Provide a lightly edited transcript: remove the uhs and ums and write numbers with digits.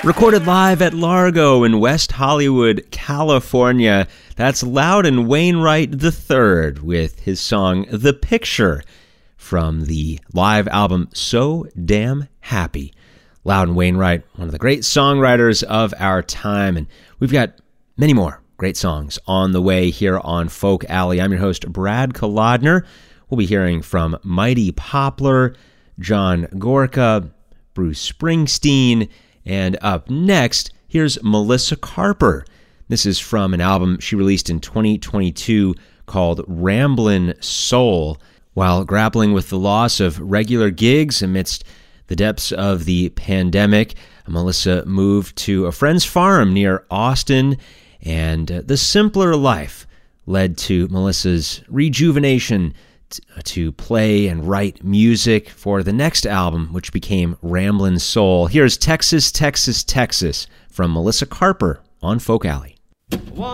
Recorded live at Largo in West Hollywood, California, that's Loudon Wainwright III with his song The Picture from the live album So Damn Happy. Loudon Wainwright, one of the great songwriters of our time, and we've got many more great songs on the way here on Folk Alley. I'm your host, Brad Kolodner. We'll be hearing from Mighty Poplar, John Gorka, Bruce Springsteen, and up next, here's Melissa Carper. This is from an album she released in 2022 called Ramblin' Soul. While grappling with the loss of regular gigs amidst the depths of the pandemic, Melissa moved to a friend's farm near Austin, and the simpler life led to Melissa's rejuvenation to play and write music for the next album, which became Ramblin' Soul. Here's Texas, Texas, Texas from Melissa Carper on Folk Alley.